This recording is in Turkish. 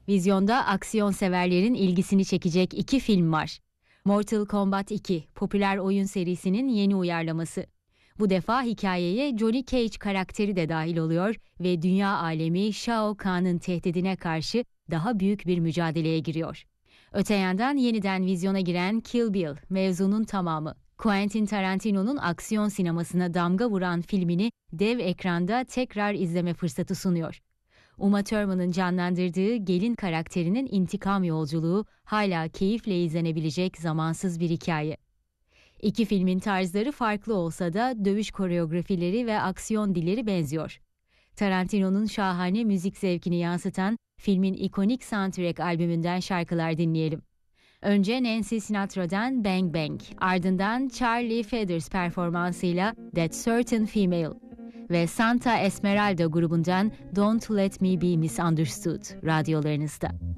Vizyonda aksiyon severlerin ilgisini çekecek iki film var. Mortal Kombat 2, popüler oyun serisinin yeni uyarlaması. Bu defa hikayeye Johnny Cage karakteri de dahil oluyor ve dünya alemi Shao Kahn'ın tehdidine karşı daha büyük bir mücadeleye giriyor. Öte yandan yeniden vizyona giren Kill Bill, mevzunun tamamı. Quentin Tarantino'nun aksiyon sinemasına damga vuran filmini dev ekranda tekrar izleme fırsatı sunuyor. Uma Thurman'ın canlandırdığı gelin karakterinin intikam yolculuğu hala keyifle izlenebilecek zamansız bir hikaye. İki filmin tarzları farklı olsa da dövüş koreografileri ve aksiyon dilleri benziyor. Tarantino'nun şahane müzik zevkini yansıtan filmin ikonik soundtrack albümünden şarkılar dinleyelim. Önce Nancy Sinatra'dan Bang Bang, ardından Charlie Feathers performansıyla That Certain Female ve Santa Esmeralda grubundan Don't Let Me Be Misunderstood radyolarınızda.